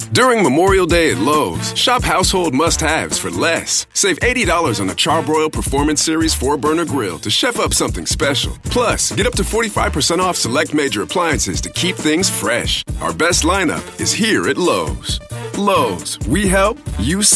During Memorial Day at Lowe's, shop household must-haves for less. Save $80 on the Charbroil Performance Series 4-burner grill to chef up something special. Plus, get up to 45% off select major appliances to keep things fresh. Our best lineup is here at Lowe's. Lowe's, we help, you save.